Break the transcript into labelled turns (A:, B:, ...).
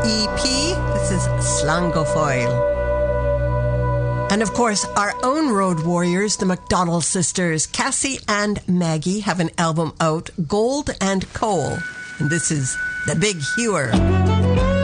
A: EP. This is Slangofoil. And of course, our own road warriors, the McDonald sisters, Cassie and Maggie, have an album out, Gold and Coal. And this is The Big Hewer.